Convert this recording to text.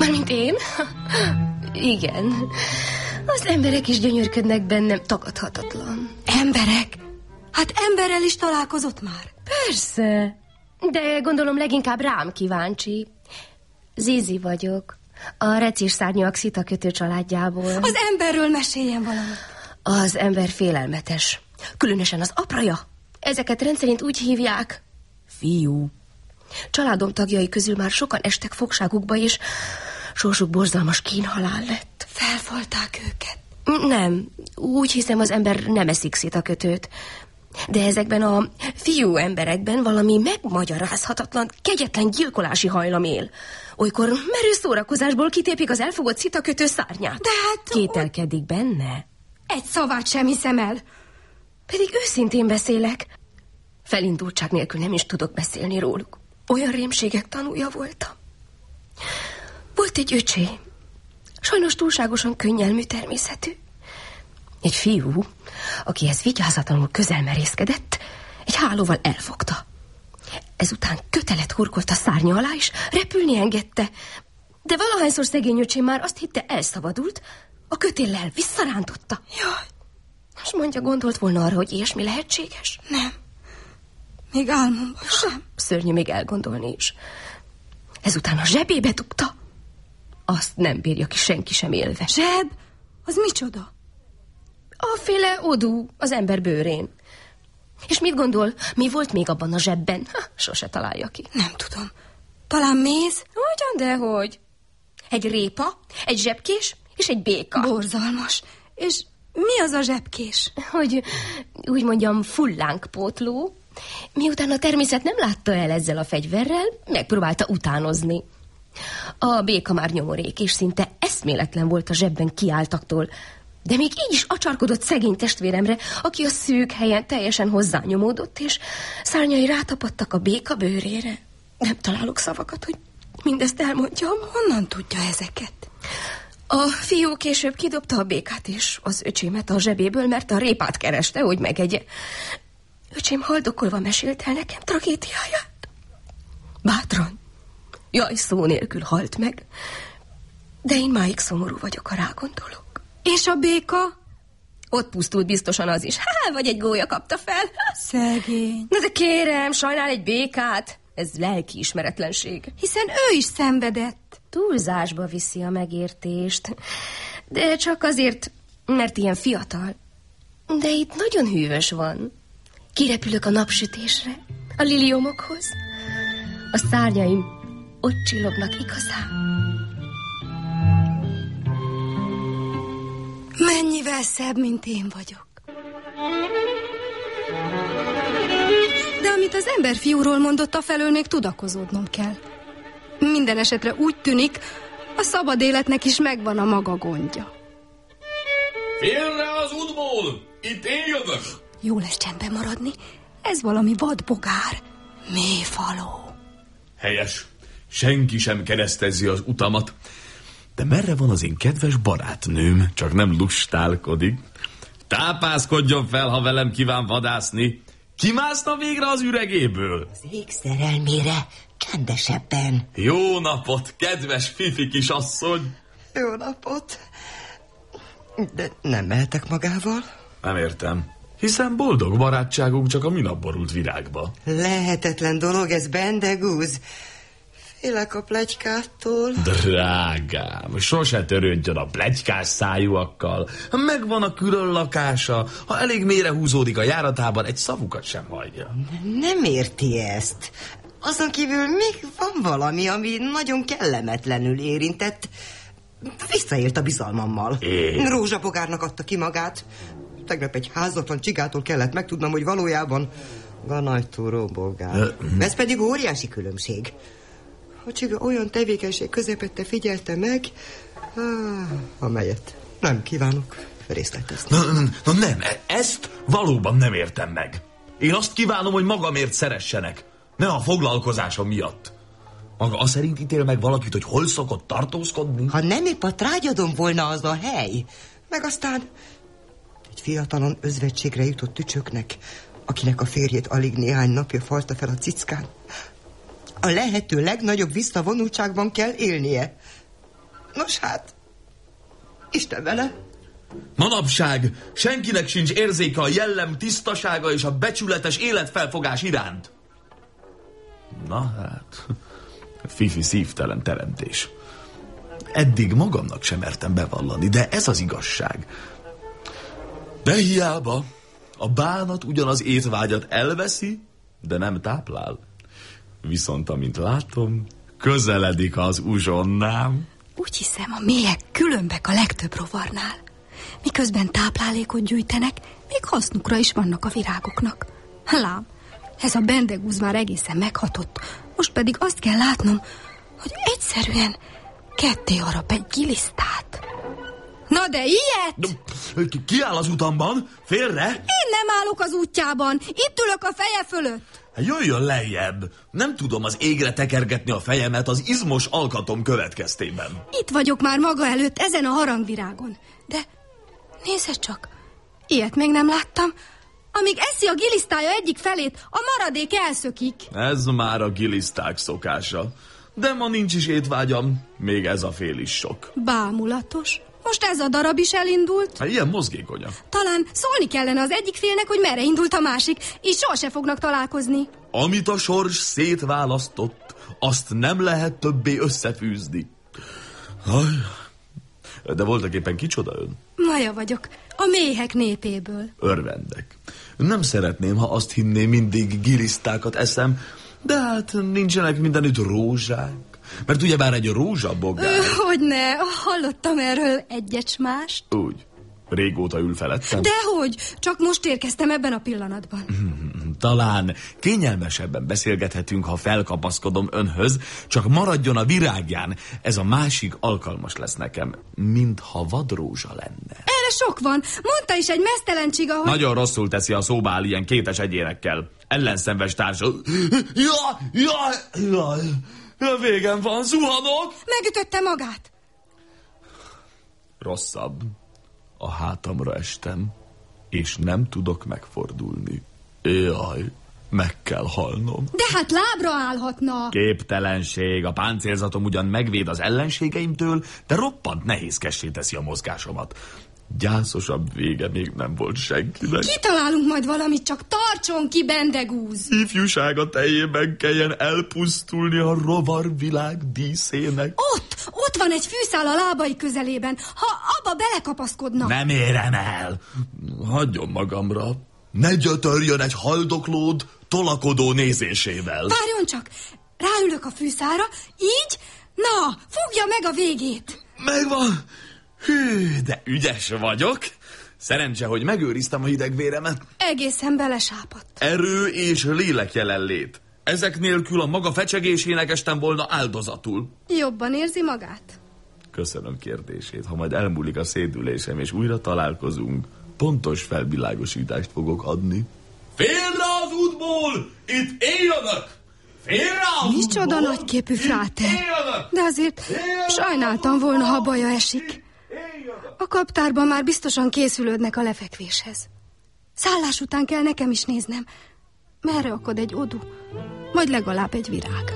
Mármint én? Igen. Az emberek is gyönyörködnek bennem, tagadhatatlan. Emberek? Hát emberrel is találkozott már? Persze, de gondolom leginkább rám kíváncsi. Zizi vagyok, a recés szárnyúak szitakötő családjából. Az emberről meséljen valamit. Az ember félelmetes, különösen az apraja. Ezeket rendszerint úgy hívják, fiú. Családom tagjai közül már sokan estek fogságukba, és sorsuk borzalmas kínhalál lett. Felfalták őket? Nem, úgy hiszem, az ember nem eszik szitakötőt. De ezekben a fiú emberekben valami megmagyarázhatatlan, kegyetlen gyilkolási hajlam él. Olykor merő szórakozásból kitépik az elfogott szitakötő szárnyát. De hát... Kételkedik benne. Egy szavát sem hiszem el. Pedig őszintén beszélek. Felindultság nélkül nem is tudok beszélni róluk. Olyan rémségek tanúja voltam. Volt egy öcsé, sajnos túlságosan könnyelmű természetű. Egy fiú, akihez vigyázatlanul közelmerészkedett, egy hálóval elfogta. Ezután kötelet hurkolt a szárnya alá, és repülni engedte. De valahányszor szegény öcsém már azt hitte, elszabadult, a kötéllel visszarántotta. Jaj! És mondja, gondolt volna arra, hogy ilyesmi lehetséges? Nem. Még álmomban sem. Szörnyű még elgondolni is. Ezután a zsebébe dugta. Azt nem bírja ki senki sem élve. Zseb? Az micsoda? Afféle odú az ember bőrén. És mit gondol, mi volt még abban a zsebben? Sose találja ki. Nem tudom. Talán méz? Hogyan, dehogy. Egy répa, egy zsebkés és egy béka. Borzalmas. És mi az a zsebkés? Hogy úgy mondjam, fullánkpótló. Miután a természet nem látta el ezzel a fegyverrel, megpróbálta utánozni. A béka már nyomorék, és szinte eszméletlen volt a zsebben kiálltaktól, de még így is acsarkodott szegény testvéremre, aki a szűk helyen teljesen hozzányomódott, és szárnyai rátapadtak a béka bőrére. Nem találok szavakat, hogy mindezt elmondjam. Honnan tudja ezeket? A fiú később kidobta a békát és az öcsémet a zsebéből, mert a répát kereste, hogy megegye. Öcsém haldokolva mesélt el nekem tragédiáját. Bátran, jaj, szó nélkül halt meg. De én máig szomorú vagyok, ha rágondolok. És a béka? Ott pusztult biztosan az is. Vagy egy gólya kapta fel. Szegény. Na de kérem, sajnál egy békát. Ez lelkiismeretlenség. Hiszen ő is szenvedett. Túlzásba viszi a megértést. De csak azért, mert ilyen fiatal. De itt nagyon hűvös van. Kirepülök a napsütésre, a liliomokhoz. A szárnyaim ott csillognak igazán. Mennyivel szebb, mint én vagyok. De amit az emberfiúról mondott, afelől még tudakozódnom kell. Minden esetre úgy tűnik, a szabad életnek is megvan a maga gondja. Félre az útból! Itt én jövök! Jó lesz csendben maradni. Ez valami vadbogár. Mélyfaló. Helyes. Senki sem keresztezzi az utamat. De merre van az én kedves barátnőm? Csak nem lustálkodik. Tápászkodjon fel, ha velem kíván vadászni. Kimászna végre az üregéből? Az ég szerelmére csendesebben. Jó napot, kedves Fifi kisasszony! Jó napot. De nem mehetek magával? Nem értem. Hiszen boldog barátságunk csak a minap borult virágba. Lehetetlen dolog ez, Bendegúz. Félek a pletykától. Drágám, sose törődjön a pletykás szájúakkal. Megvan a külön lakása. Ha elég mélyre húzódik a járatában, egy szavukat sem hallja. Nem érti ezt. Azon kívül még van valami, ami nagyon kellemetlenül érintett. Visszaélt a bizalmammal. Rózsabogárnak adta ki magát. Tegnap egy házatlan csigától kellett megtudnom, hogy valójában ganajtó róbogár. Ez pedig óriási különbség. A csiga olyan tevékenység közepette figyelte meg, amelyet nem kívánok részletezni. Na nem, ezt valóban nem értem meg. Én azt kívánom, hogy magamért szeressenek, ne a foglalkozásom miatt. Maga azt szerint ítél meg valakit, hogy hol szokott tartózkodni? Ha nem épp a trágyadon volna az a hely, meg aztán egy fiatalon özvegységre jutott tücsöknek, akinek a férjét alig néhány napja falta fel a cickán, a lehető legnagyobb visszavonultságban kell élnie. Nos hát, Isten vele. Manapság senkinek sincs érzéke a jellem tisztasága és a becsületes életfelfogás iránt. Na hát, fifi szívtelen teremtés. Eddig magamnak sem mertem bevallani, de ez az igazság. De hiába, a bánat ugyanaz étvágyat elveszi, de nem táplál. Viszont amint látom, közeledik az uzsonnám. Úgy hiszem, a méhek különbek a legtöbb rovarnál. Miközben táplálékot gyűjtenek, még hasznukra is vannak a virágoknak. Lám, ez a bendegúz már egészen meghatott. Most pedig azt kell látnom, hogy egyszerűen ketté harap egy gilisztát. Na de ilyet? Ki áll az utamban? Félre? Én nem állok az útjában. Itt ülök a feje fölött. Jöjjön lejjebb. Nem tudom az égre tekergetni a fejemet az izmos alkatom következtében. Itt vagyok már maga előtt, ezen a harangvirágon. De nézze csak, ilyet még nem láttam. Amíg eszi a gilisztája egyik felét, a maradék elszökik. Ez már a giliszták szokása. De ma nincs is étvágyam, még ez a fél is sok. Bámulatos. Most ez a darab is elindult. Hát ilyen mozgékonyan. Talán szólni kellene az egyik félnek, hogy merre indult a másik. Így soha se fognak találkozni. Amit a sors szétválasztott, azt nem lehet többé összefűzni. De voltak éppen kicsoda ön? Maja vagyok, a méhek népéből. Örvendek. Nem szeretném, ha azt hinném, mindig gilisztákat eszem, de hát nincsenek mindenütt rózsák. Mert ugyebár egy rózsabogár... Hogyne, hallottam erről egyet-mást. Úgy. Régóta ül felettem? Dehogy, csak most érkeztem ebben a pillanatban. Talán kényelmesebben beszélgethetünk, ha felkapaszkodom önhöz, csak maradjon a virágján. Ez a másik alkalmas lesz nekem, mintha vadrózsa lenne. Erre sok van. Mondta is egy meztelen csiga, hogy... Nagyon rosszul teszi, a szóba áll ilyen kétes egyénekkel. Ellenszenves társa... Jaj! Végem van, zuhanok! Megütötte magát. Rosszabb. A hátamra estem, és nem tudok megfordulni. Jaj, meg kell halnom. De hát lábra állhatna. Képtelenség, a páncélzatom ugyan megvéd az ellenségeimtől, de roppant nehézkessé teszi a mozgásomat. Gyászosabb vége még nem volt senkinek. Kitalálunk majd valamit, csak tartson ki, bendegúz. Ifjúsága teljében kelljen elpusztulni a rovarvilág díszének. Ott van egy fűszál a lábai közelében. Ha abba belekapaszkodna. Nem érem el. Hagyjon magamra. Ne gyötörjön egy haldoklód tolakodó nézésével. Várjon csak. Ráülök a fűszálra. Így? Na, fogja meg a végét. Megvan. Hű, de ügyes vagyok. Szerencse, hogy megőriztem a hidegvéremet. Egészen belesápadt. Erő és lélek jelenlét. Ezek nélkül a maga fecsegésének estem volna áldozatul. Jobban érzi magát? Köszönöm kérdését. Ha majd elmúlik a szédülésem és újra találkozunk, pontos felvilágosítást fogok adni. Félre az útból! Itt éljenek! Félre az útból! Micsoda nagyképű fráter. De azért sajnáltam volna, ha baja esik. A kaptárban már biztosan készülődnek a lefekvéshez. Szállás után kell nekem is néznem, merre akad egy odu, majd legalább egy virág.